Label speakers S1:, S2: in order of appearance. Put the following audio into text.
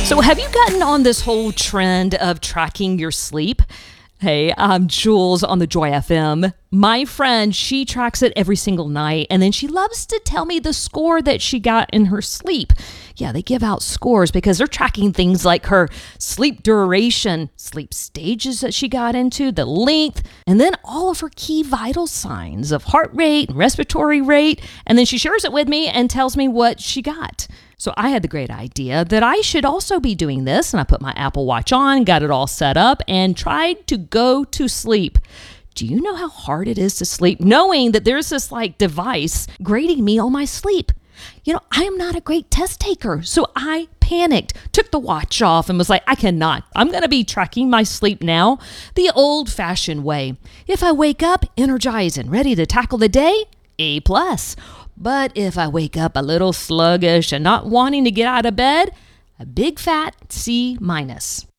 S1: So, have you gotten on this whole trend of tracking your sleep? Hey, I'm Jules on the Joy FM. My friend, she tracks it every single night, and then she loves to tell me the score that she got in her sleep. Yeah, they give out scores because they're tracking things like her sleep duration, sleep stages that she got into, the length, and then all of her key vital signs of heart rate and respiratory rate. And then she shares it with me and tells me what she got. So I had the great idea that I should also be doing this, and I put my Apple Watch on, got it all set up, and tried to go to sleep. Do you know how hard it is to sleep knowing that there's this device grading me on my sleep? I am not a great test taker, so I panicked, took the watch off, and was like, I cannot. I'm going to be tracking my sleep now the old-fashioned way. If I wake up energized and ready to tackle the day, A+. But if I wake up a little sluggish and not wanting to get out of bed, a big fat C-.